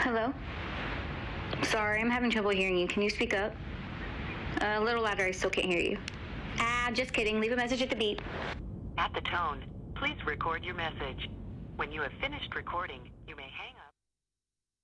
Hello? Sorry, I'm having trouble hearing you. Can you speak up? A little louder, I still can't hear you. Just kidding. Leave a message at the beep. At the tone, please record your message. When you have finished recording, you may